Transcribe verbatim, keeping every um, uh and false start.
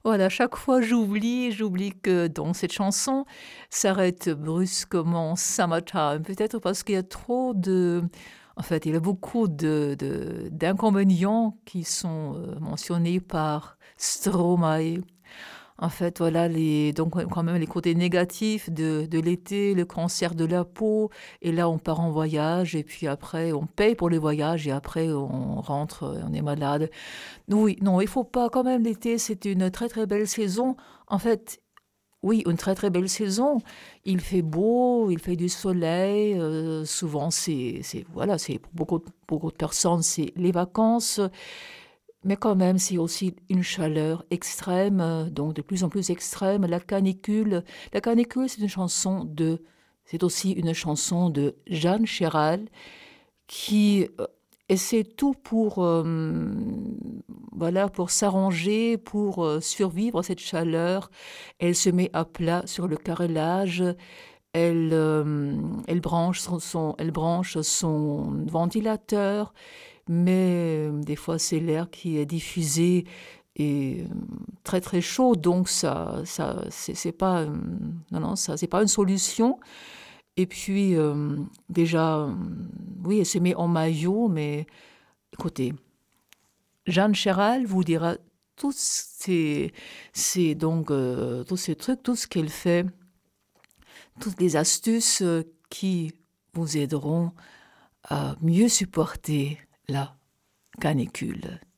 Voilà, chaque fois j'oublie, j'oublie que dans cette chanson s'arrête brusquement Summertime. Peut-être parce qu'il y a trop de en fait, il y a beaucoup de de d'inconvénients qui sont, heu, mentionnés par Stromae. En fait, voilà les donc ouais, quand même les côtés négatifs de de l'été, le cancer de la peau et là on part en voyage et puis après on paye pour les voyages et après on rentre, heu, on est malade. Oui, non, il faut pas quand même l'été, c'est une très, très belle saison. En fait, oui, une très, très belle saison. Il fait beau, il fait du soleil, heu, souvent c'est c'est voilà, c'est pour beaucoup de beaucoup de personnes, c'est les vacances, mais quand même, c'est aussi une chaleur extrême, heu, donc de plus en plus extrême. La canicule la canicule, c'est une chanson de c'est aussi une chanson de Jeanne Chéral qui, heu, essaie tout pour, hem, voilà, pour s'arranger, pour, heu, survivre à cette chaleur. Elle se met à plat sur le carrelage, elle, hem, elle branche son son elle branche son ventilateur, mais, hem, des fois, c'est l'air qui est diffusé est, hem, très, très chaud, donc ça ça c'est c'est pas, hem, non, non, ça c'est pas une solution et puis, hem, déjà, hem, oui, elle se met en maillot, mais écoutez, Jeanne Chéral vous dira tous ces ces donc heu, tous ces trucs, tout ce qu'elle fait, toutes les astuces, heu, qui vous aideront à mieux supporter la canicule.